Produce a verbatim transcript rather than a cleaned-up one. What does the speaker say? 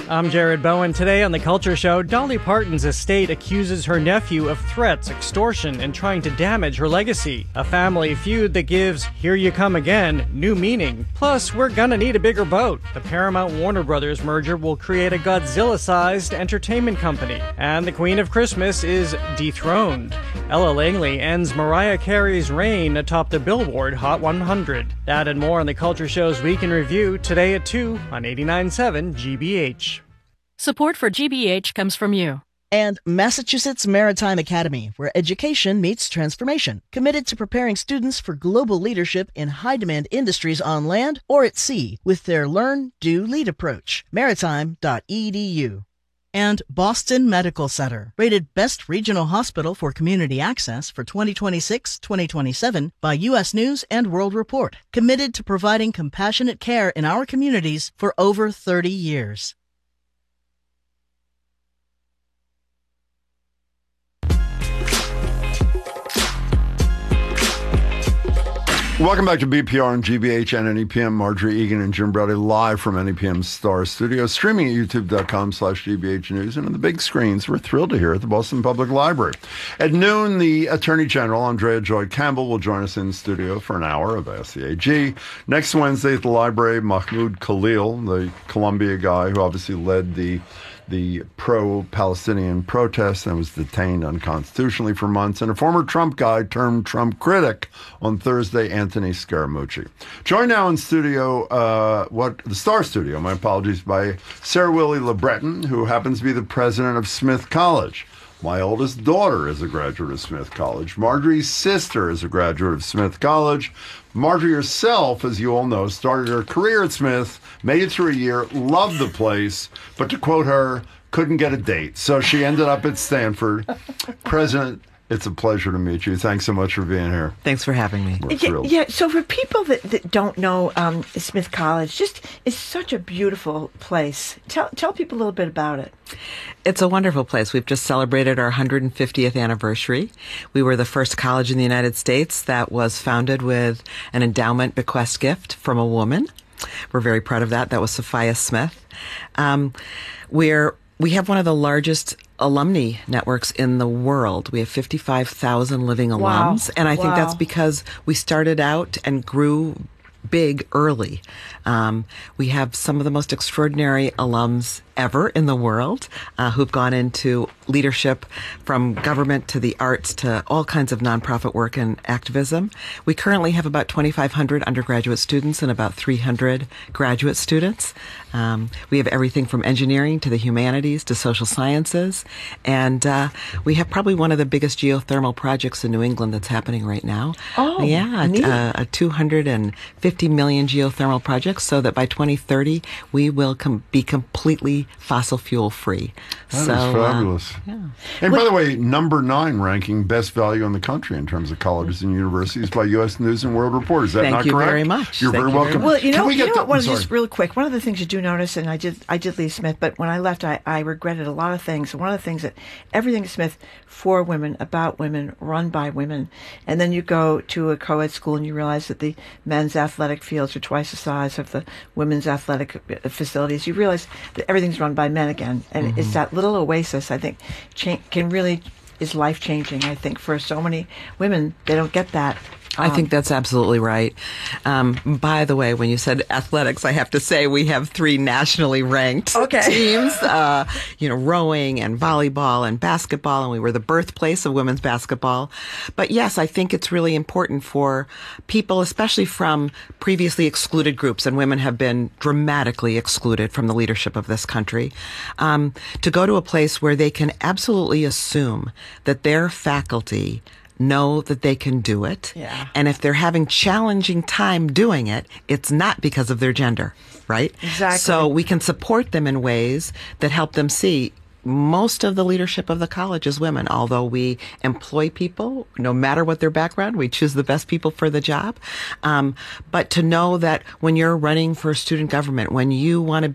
I'm Jared Bowen. Today on The Culture Show, Dolly Parton's estate accuses her nephew of threats, extortion, and trying to damage her legacy. A family feud that gives Here You Come Again new meaning. Plus, we're gonna need a bigger boat. The Paramount-Warner Brothers merger will create a Godzilla-sized entertainment company. And the Queen of Christmas is dethroned. Ella Langley ends Mariah Carey's reign atop the Billboard Hot one hundred. That and more on The Culture Show's Week in Review, today at two on eighty-nine point seven G B H. Support for G B H comes from you. And Massachusetts Maritime Academy, where education meets transformation. Committed to preparing students for global leadership in high-demand industries on land or at sea with their Learn, Do, Lead approach. maritime dot e d u. And Boston Medical Center, rated Best Regional Hospital for Community Access for twenty twenty-six twenty twenty-seven by U S News and World Report. Committed to providing compassionate care in our communities for over thirty years. Welcome back to B P R and G B H and N E P M. Marjorie Egan and Jim Brody live from N E P M's Star Studio, streaming at youtube.com slash GBH News and on the big screens we're thrilled to hear at the Boston Public Library. At noon, the Attorney General, Andrea Joy Campbell, will join us in the studio for an hour of Ask the A G. Next Wednesday at the library, Mahmoud Khalil, the Columbia guy who obviously led the the pro-Palestinian protests and was detained unconstitutionally for months, and a former Trump guy turned Trump critic on Thursday, Anthony Scaramucci. Joined now in studio, uh, what the Star Studio, my apologies, by Sarah Willie LeBreton, who happens to be the president of Smith College. My oldest daughter is a graduate of Smith College. Marjorie's sister is a graduate of Smith College. Marjorie herself, as you all know, started her career at Smith, made it through a year, loved the place, but to quote her, couldn't get a date. So she ended up at Stanford. President, it's a pleasure to meet you. Thanks so much for being here. Thanks for having me. We're thrilled. Yeah, so for people that, that don't know um, Smith College, just it's such a beautiful place. Tell tell people a little bit about it. It's a wonderful place. We've just celebrated our one hundred fiftieth anniversary. We were the first college in the United States that was founded with an endowment bequest gift from a woman. We're very proud of that. That was Sophia Smith. Um, we're We have one of the largest alumni networks in the world. We have fifty-five thousand living alums. Wow. And I think Wow. that's because we started out and grew big early. Um, we have some of the most extraordinary alums ever in the world uh, who've gone into leadership from government to the arts to all kinds of nonprofit work and activism. We currently have about twenty-five hundred undergraduate students and about three hundred graduate students. Um, we have everything from engineering to the humanities to social sciences. And uh, we have probably one of the biggest geothermal projects in New England that's happening right now. Oh, yeah, neat. a, a two hundred fifty million geothermal project, so that by twenty thirty we will com- be completely fossil fuel free. That so, is fabulous. Uh, yeah. And by the way, number nine ranking best value in the country in terms of colleges and universities by U S News and World Report. Is that Thank not you correct? very much. You're Thank very you very welcome. much. Well, you Can know, we you get know the- what, one I'm of just sorry. real quick, one of the things you do notice, and I did I did leave Smith, but when I left, I, I regretted a lot of things. One of the things that everything at Smith for women, about women, run by women, and then you go to a co-ed school and you realize that the men's athletic fields are twice the size of the women's athletic facilities. You realize that everything's run by men again, and Mm-hmm. it's that little oasis, I think, cha- can really is life-changing, I think, for so many women. They don't get that. I think that's absolutely right. Um, by the way, when you said athletics, I have to say we have three nationally ranked Okay. teams, uh, you know, rowing and volleyball and basketball, and we were the birthplace of women's basketball. But yes, I think it's really important for people, especially from previously excluded groups, and women have been dramatically excluded from the leadership of this country, um, to go to a place where they can absolutely assume that their faculty know that they can do it. Yeah. And if they're having challenging time doing it, it's not because of their gender, right? Exactly. So we can support them in ways that help them see most of the leadership of the college is women, although we employ people, no matter what their background, we choose the best people for the job. Um, but to know that when you're running for student government, when you want to be